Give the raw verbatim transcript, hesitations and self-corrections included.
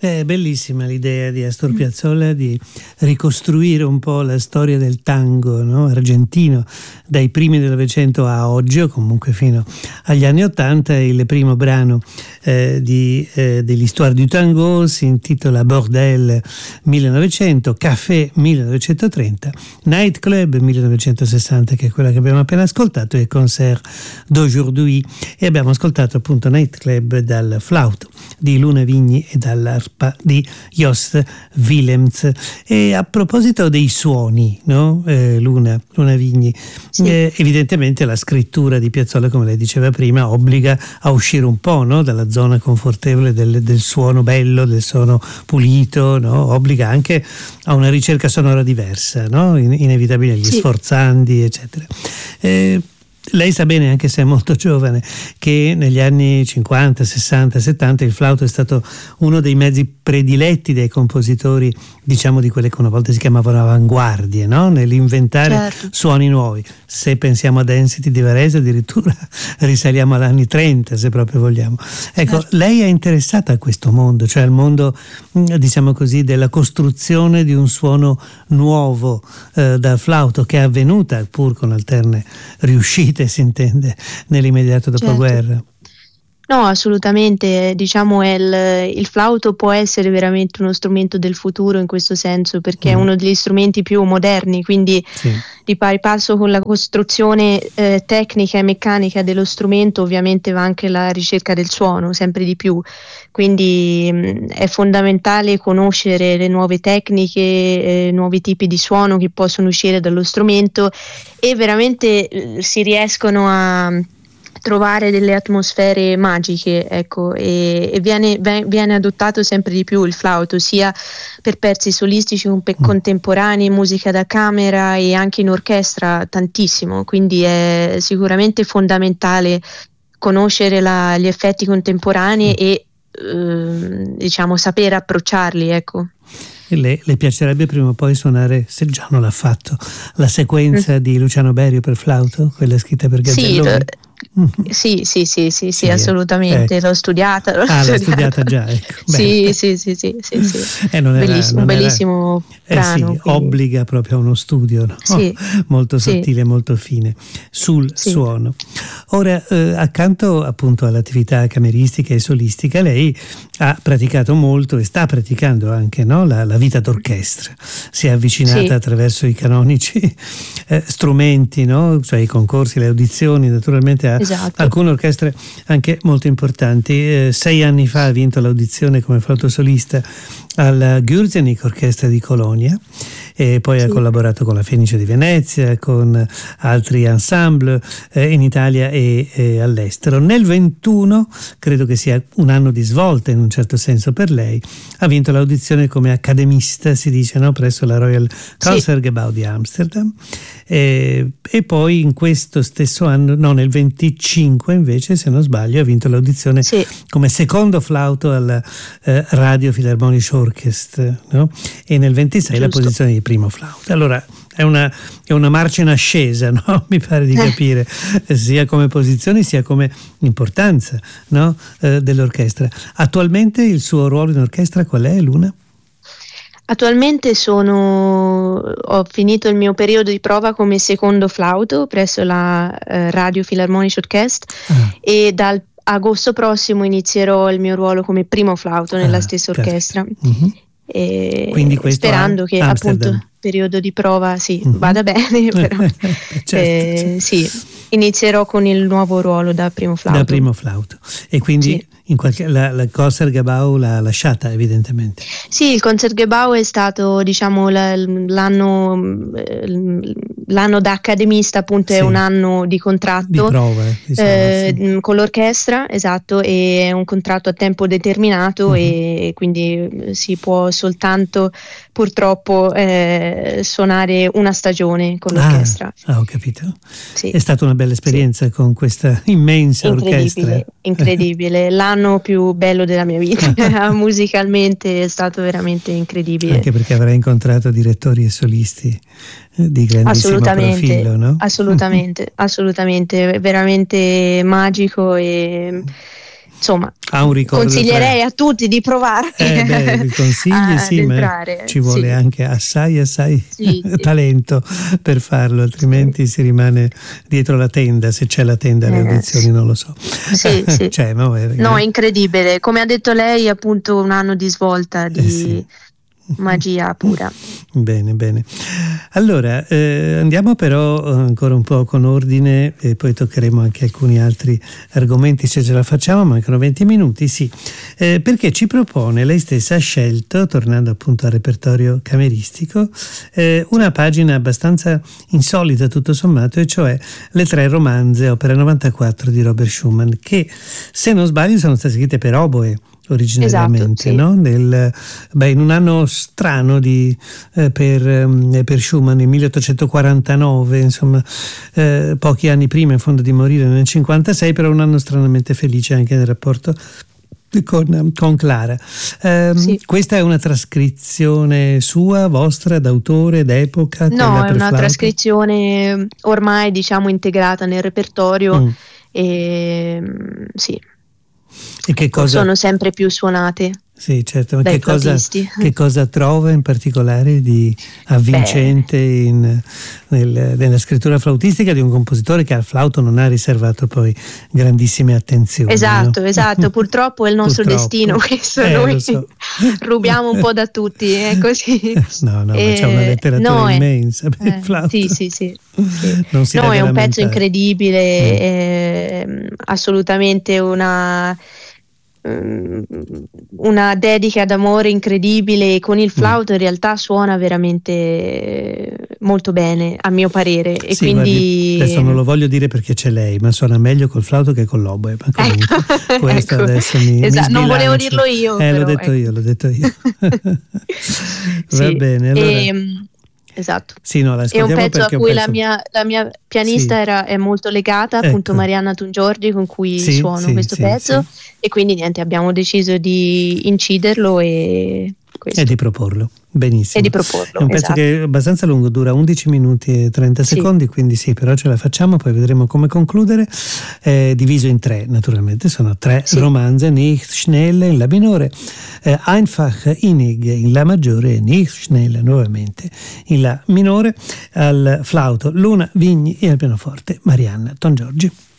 È bellissima l'idea di Astor Piazzolla di ricostruire un po' la storia del tango, no? Argentino, dai primi del Novecento a oggi, o comunque fino agli anni Ottanta. Il primo brano eh, di, eh, dell'Histoire du Tango si intitola Bordel millenovecento, Café millenovecentotrenta, Night Club millenovecentosessanta, che è quella che abbiamo appena ascoltato, e Concert d'aujourd'hui, e abbiamo ascoltato appunto Night Club dal flauto di Luna Vigni e dall'arpa di Jost Willems. E a proposito dei suoni, no? eh, Luna, Luna Vigni, sì. eh, evidentemente la scrittura di Piazzolla, come lei diceva prima, obbliga a uscire un po', no? dalla zona confortevole del, del suono bello, del suono pulito, no? Obbliga anche a una ricerca sonora diversa, no? In, inevitabile, gli sì. sforzandi, eccetera. Eh, Lei sa bene, anche se è molto giovane, che negli anni cinquanta, sessanta, settanta il flauto è stato uno dei mezzi prediletti dei compositori, diciamo di quelle che una volta si chiamavano avanguardie, no? Nell'inventare certo. suoni nuovi. Se pensiamo a Density di Varese, addirittura risaliamo agli anni trenta, se proprio vogliamo. Ecco, certo. Lei è interessata a questo mondo, cioè al mondo, diciamo così, della costruzione di un suono nuovo eh, dal flauto, che è avvenuta, pur con alterne riuscite, si intende, nell'immediato dopoguerra. Certo. No, assolutamente, diciamo è il, il flauto può essere veramente uno strumento del futuro in questo senso, perché mm. è uno degli strumenti più moderni, quindi sì. di pari passo con la costruzione eh, tecnica e meccanica dello strumento ovviamente va anche la ricerca del suono, sempre di più, quindi mh, è fondamentale conoscere le nuove tecniche, eh, nuovi tipi di suono che possono uscire dallo strumento, e veramente eh, si riescono a trovare delle atmosfere magiche, ecco, e, e viene, viene adottato sempre di più il flauto, sia per pezzi solistici con pe- contemporanei, musica da camera, e anche in orchestra tantissimo, quindi è sicuramente fondamentale conoscere la, gli effetti contemporanei e eh, diciamo saper approcciarli, ecco. Le, le piacerebbe prima o poi suonare, se già non l'ha fatto, la sequenza mm. di Luciano Berio per flauto, quella scritta per Gazzelloni? Sì, Mm-hmm. Sì, sì, sì, sì, sì, sì, assolutamente, ecco. l'ho studiata. L'ho ah, studiata. l'ho studiata già, ecco. Sì, sì, sì, sì, sì, sì. Eh, non era, bellissimo, non bellissimo era, brano. Eh sì, quindi obbliga proprio a uno studio, no? Sì. molto sottile, sì. molto fine sul sì. suono. Ora, eh, accanto appunto all'attività cameristica e solistica, lei ha praticato molto e sta praticando anche, no? la, la vita d'orchestra. Si è avvicinata sì. attraverso i canonici eh, strumenti, no? Cioè i concorsi, le audizioni, naturalmente a esatto. alcune orchestre anche molto importanti. Eh, sei anni fa ha vinto l'audizione come flauto solista alla Gürzenich Orchestra di Colonia, e poi sì. ha collaborato con la Fenice di Venezia, con altri ensemble eh, in Italia e, e all'estero. Nel ventuno, credo che sia un anno di svolta in un certo senso per lei, ha vinto l'audizione come accademista, si dice, no? presso la Royal Concertgebouw sì. di Amsterdam, e, e poi in questo stesso anno, no nel venticinque invece, se non sbaglio, ha vinto l'audizione sì. come secondo flauto alla eh, Radio Philharmonic Orchestra, no? e nel ventisei Giusto. la posizione di primo flauto. Allora è una, è una marcia in ascesa, no? mi pare di capire, eh. sia come posizioni sia come importanza, no? eh, dell'orchestra. Attualmente il suo ruolo in orchestra qual è, Luna? Attualmente sono, ho finito il mio periodo di prova come secondo flauto presso la eh, Radio Philharmonic Orchestra ah. e dal agosto prossimo inizierò il mio ruolo come primo flauto nella ah, stessa orchestra. Mm-hmm. E quindi sperando che Amsterdam. appunto periodo di prova sì, mm-hmm. vada bene, però certo, eh, certo. sì, inizierò con il nuovo ruolo da primo flauto. Da primo flauto. E quindi sì. in qualche, la, la Concertgebouw l'ha lasciata evidentemente. Sì, il Concertgebouw è stato diciamo la, l'anno l'anno da accademista, appunto sì. è un anno di contratto di prova diciamo, eh, sì. con l'orchestra, esatto, e è un contratto a tempo determinato uh-huh. e quindi si può soltanto purtroppo eh, suonare una stagione con l'orchestra. Ah, ah ho capito. Sì. È stata una bella esperienza sì. con questa immensa incredibile, orchestra. Incredibile, l'anno più bello della mia vita. Musicalmente è stato veramente incredibile. Anche perché avrai incontrato direttori e solisti di grandissimo assolutamente, profilo, no? Assolutamente, assolutamente, veramente magico e insomma, ha un ricordo consiglierei tra... a tutti di provare eh beh, i consigli a, sì, ad ma entrare. ci vuole sì. anche assai assai sì, talento per farlo, altrimenti sì. si rimane dietro la tenda, se c'è la tenda alle eh, audizioni non lo so. Sì, sì. cioè, no, è, no, è incredibile, come ha detto lei, appunto un anno di svolta, di eh sì. magia pura. Bene, bene. Allora, eh, andiamo però ancora un po' con ordine e poi toccheremo anche alcuni altri argomenti se ce la facciamo, mancano venti minuti, sì. Eh, perché ci propone, lei stessa ha scelto, tornando appunto al repertorio cameristico, eh, una pagina abbastanza insolita tutto sommato, e cioè le tre romanze, opera novantaquattro di Robert Schumann, che se non sbaglio sono state scritte per oboe originariamente, esatto, sì. no? Del, beh, in un anno strano di, eh, per, eh, per Schumann, nel milleottocentoquarantanove, insomma, eh, pochi anni prima in fondo di morire nel cinquantasei, però un anno stranamente felice anche nel rapporto con, con Clara. Eh, Sì. Questa è una trascrizione sua, vostra, d'autore, d'epoca? No, è una flauto? trascrizione ormai diciamo integrata nel repertorio, Mm. e sì. E che ecco, cosa... sono sempre più suonate. Sì, certo, ma dai che cosa, flautisti. che cosa trova in particolare di avvincente in, nel, nella scrittura flautistica di un compositore che al flauto non ha riservato poi grandissime attenzioni? Esatto, no? esatto, purtroppo è il nostro Purtroppo. destino questo, eh, noi lo so. rubiamo un po' da tutti, è così. No, no, e, ma c'è una letteratura no, immensa per eh, il flauto. Sì, sì, sì. sì. Non si no, deve è un lamentare. pezzo incredibile, Mm. è assolutamente una... una dedica d'amore incredibile, e con il flauto in realtà suona veramente molto bene a mio parere, e sì, quindi guardi, adesso non lo voglio dire perché c'è lei, ma suona meglio col flauto che con l'oboe, ma comunque ecco, questo ecco. adesso mi, esatto. mi non volevo sbilancio. dirlo io, eh, però, l'ho detto ecco. io, l'ho detto io. Sì, Va bene, allora e, esatto. sì, no, È un pezzo a perché cui un la pezzo... mia, la mia pianista sì. era, è molto legata, appunto, Ecco. Marianna Tungiorgi, con cui Sì, suono sì, questo sì, pezzo, sì. e quindi niente, abbiamo deciso di inciderlo e questo. E di proporlo. Benissimo. E di proporlo, è un pezzo esatto. che è abbastanza lungo, dura undici minuti e trenta Sì. secondi, quindi sì, però ce la facciamo, poi vedremo come concludere. È diviso in tre, naturalmente, sono tre Sì. romanze, Nicht schnell in La minore, eh, Einfach innig in La maggiore e Nicht schnell nuovamente in La minore, al flauto Luna Vigni e al pianoforte Marianna Tungiorgi.